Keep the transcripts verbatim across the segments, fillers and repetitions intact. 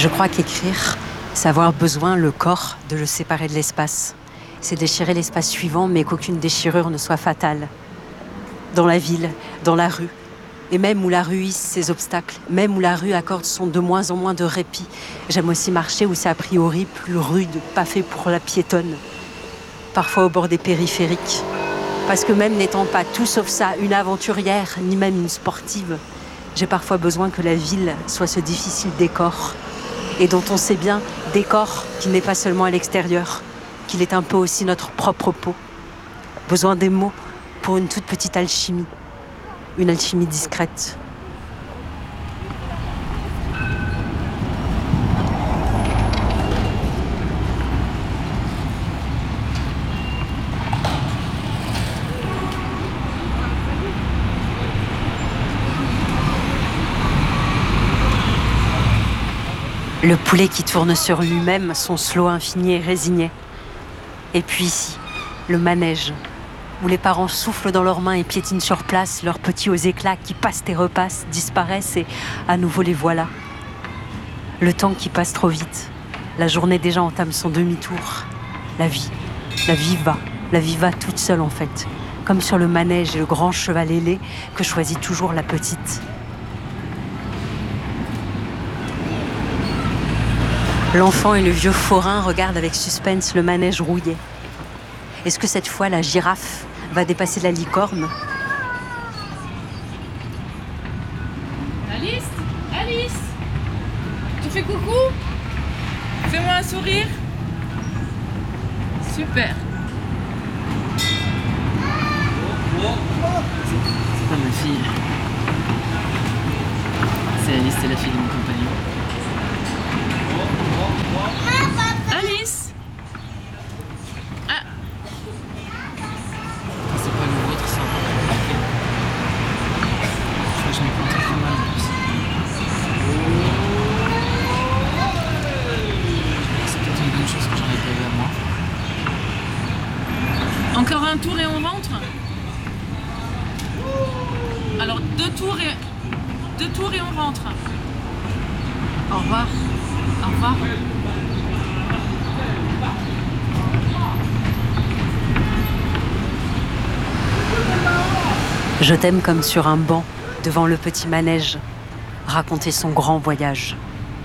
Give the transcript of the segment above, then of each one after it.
Je crois qu'écrire, c'est avoir besoin, le corps, de le séparer de l'espace. C'est déchirer l'espace suivant, mais qu'aucune déchirure ne soit fatale. Dans la ville, dans la rue, et même où la rue hisse ses obstacles, même où la rue accorde son de moins en moins de répit. J'aime aussi marcher où c'est a priori plus rude, pas fait pour la piétonne. Parfois au bord des périphériques. Parce que même n'étant pas tout sauf ça, une aventurière, ni même une sportive, j'ai parfois besoin que la ville soit ce difficile décor. Et dont on sait bien, décor qui n'est pas seulement à l'extérieur, qu'il est un peu aussi notre propre peau. Besoin des mots pour une toute petite alchimie. Une alchimie discrète. Le poulet qui tourne sur lui-même, son slow infini et résigné. Et puis ici, le manège, où les parents soufflent dans leurs mains et piétinent sur place leurs petits aux éclats qui passent et repassent, disparaissent et à nouveau les voilà. Le temps qui passe trop vite. La journée déjà entame son demi-tour. La vie, la vie va, la vie va toute seule en fait. Comme sur le manège et le grand cheval ailé que choisit toujours la petite. L'enfant et le vieux forain regardent avec suspense le manège rouillé. Est-ce que cette fois la girafe va dépasser la licorne ? Alice ? Alice ? Tu fais coucou ? Fais-moi un sourire. Super. C'est pas ma fille. C'est Alice, c'est la fille de mon compagnon. Alice ? Ah, C'est pas le vôtre, c'est un peu compliqué. Je crois que je m'y prends très mal en plus. C'est peut-être une bonne chose que j'en ai pas eu à moi. encore un tour et on rentre ? Alors deux tours et deux tours et on rentre. Au revoir. Au revoir. Je t'aime comme sur un banc, devant le petit manège, raconter son grand voyage.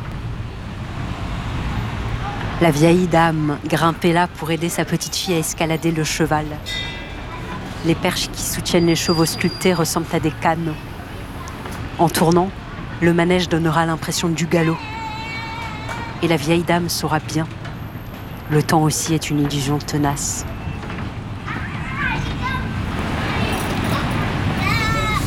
La vieille dame grimpait là pour aider sa petite fille à escalader le cheval. Les perches qui soutiennent les chevaux sculptés ressemblent à des cannes. En tournant, le manège donnera l'impression du galop. Et la vieille dame saura bien. Le temps aussi est une illusion tenace.